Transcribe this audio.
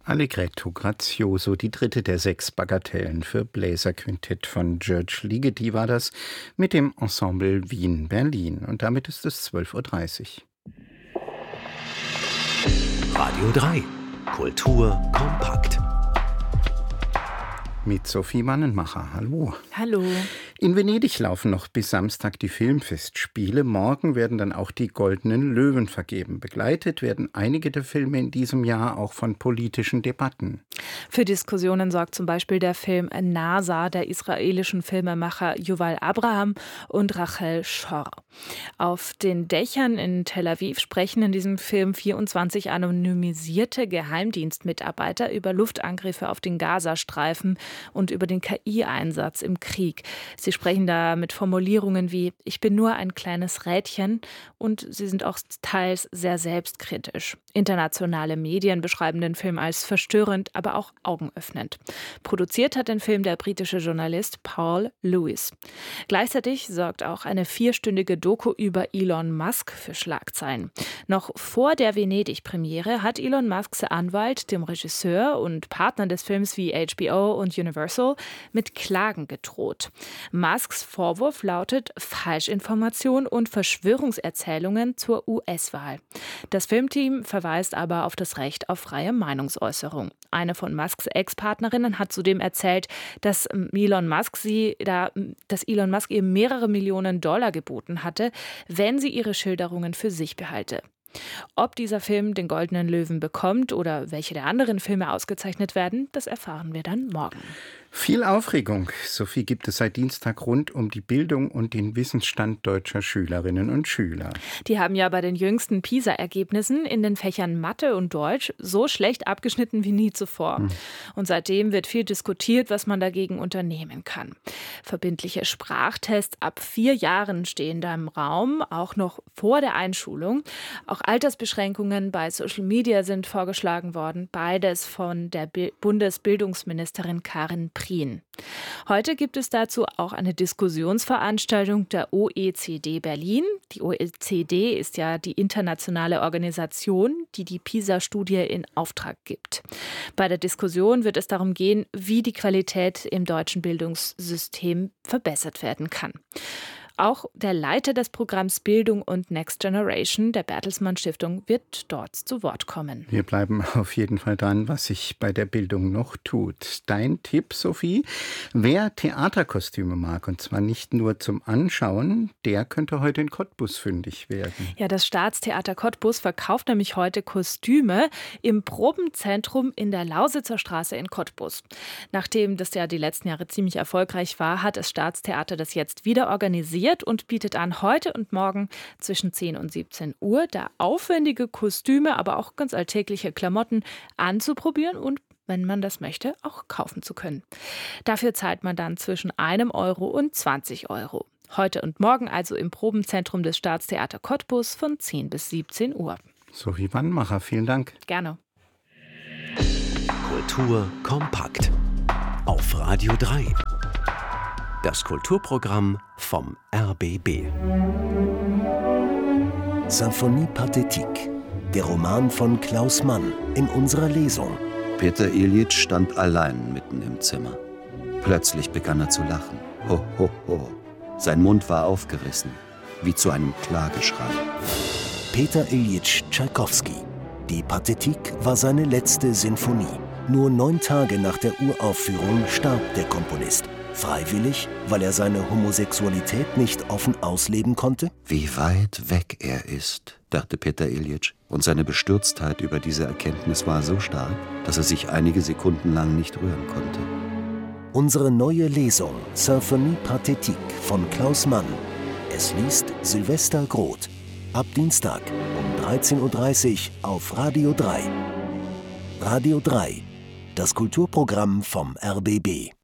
Allegretto grazioso, die dritte der 6 Bagatellen für Bläserquintett von György Ligeti war das mit dem Ensemble Wien-Berlin. Und damit ist es 12:30 Uhr. Radio 3. Kultur kompakt. Mit Sophie Mannenmacher. Hallo. Hallo. In Venedig laufen noch bis Samstag die Filmfestspiele. Morgen werden dann auch die Goldenen Löwen vergeben. Begleitet werden einige der Filme in diesem Jahr auch von politischen Debatten. Für Diskussionen sorgt zum Beispiel der Film NASA der israelischen Filmemacher Yuval Abraham und Rachel Schor. Auf den Dächern in Tel Aviv sprechen in diesem Film 24 anonymisierte Geheimdienstmitarbeiter über Luftangriffe auf den Gazastreifen und über den KI-Einsatz im Krieg. Sie sprechen da mit Formulierungen wie „Ich bin nur ein kleines Rädchen" und sie sind auch teils sehr selbstkritisch. Internationale Medien beschreiben den Film als verstörend, aber auch augenöffnend. Produziert hat den Film der britische Journalist Paul Lewis. Gleichzeitig sorgt auch eine 4-stündige Doku über Elon Musk für Schlagzeilen. Noch vor der Venedig-Premiere hat Elon Musks Anwalt dem Regisseur und Partnern des Films wie HBO und Universal mit Klagen gedroht. Musks Vorwurf lautet Falschinformation und Verschwörungserzählungen zur US-Wahl. Das Filmteam verweist aber auf das Recht auf freie Meinungsäußerung. Eine von Musks Ex-Partnerinnen hat zudem erzählt, dass Elon Musk ihr mehrere Millionen Dollar geboten hatte, wenn sie ihre Schilderungen für sich behalte. Ob dieser Film den Goldenen Löwen bekommt oder welche der anderen Filme ausgezeichnet werden, das erfahren wir dann morgen. Viel Aufregung, Sophie, gibt es seit Dienstag rund um die Bildung und den Wissensstand deutscher Schülerinnen und Schüler. Die haben ja bei den jüngsten PISA-Ergebnissen in den Fächern Mathe und Deutsch so schlecht abgeschnitten wie nie zuvor. Und seitdem wird viel diskutiert, was man dagegen unternehmen kann. Verbindliche Sprachtests ab 4 Jahren stehen da im Raum, auch noch vor der Einschulung. Auch Altersbeschränkungen bei Social Media sind vorgeschlagen worden, beides von der Bundesbildungsministerin Karin Prien. Heute gibt es dazu auch eine Diskussionsveranstaltung der OECD Berlin. Die OECD ist ja die internationale Organisation, die die PISA-Studie in Auftrag gibt. Bei der Diskussion wird es darum gehen, wie die Qualität im deutschen Bildungssystem verbessert werden kann. Auch der Leiter des Programms Bildung und Next Generation der Bertelsmann Stiftung wird dort zu Wort kommen. Wir bleiben auf jeden Fall dran, was sich bei der Bildung noch tut. Dein Tipp, Sophie? Wer Theaterkostüme mag, und zwar nicht nur zum Anschauen, der könnte heute in Cottbus fündig werden. Ja, das Staatstheater Cottbus verkauft nämlich heute Kostüme im Probenzentrum in der Lausitzer Straße in Cottbus. Nachdem das ja die letzten Jahre ziemlich erfolgreich war, hat das Staatstheater das jetzt wieder organisiert und bietet an, heute und morgen zwischen 10 und 17 Uhr da aufwendige Kostüme, aber auch ganz alltägliche Klamotten anzuprobieren und, wenn man das möchte, auch kaufen zu können. Dafür zahlt man dann zwischen 1 Euro und 20 Euro. Heute und morgen also im Probenzentrum des Staatstheater Cottbus von 10 bis 17 Uhr. Sophie Mannenmacher, vielen Dank. Gerne. Kultur kompakt. Auf Radio 3. Das Kulturprogramm vom RBB. Symphonie Pathétique, der Roman von Klaus Mann in unserer Lesung. Peter Iljitsch stand allein mitten im Zimmer. Plötzlich begann er zu lachen. Ho, ho, ho. Sein Mund war aufgerissen, wie zu einem Klageschrei. Peter Iljitsch Tschaikowski. Die Pathétique war seine letzte Sinfonie. Nur 9 Tage nach der Uraufführung starb der Komponist. Freiwillig, weil er seine Homosexualität nicht offen ausleben konnte? Wie weit weg er ist, dachte Peter Iljitsch. Und seine Bestürztheit über diese Erkenntnis war so stark, dass er sich einige Sekunden lang nicht rühren konnte. Unsere neue Lesung Symphonie Pathétique von Klaus Mann. Es liest Sylvester Groth. Ab Dienstag um 13:30 Uhr auf Radio 3. Radio 3, das Kulturprogramm vom RBB.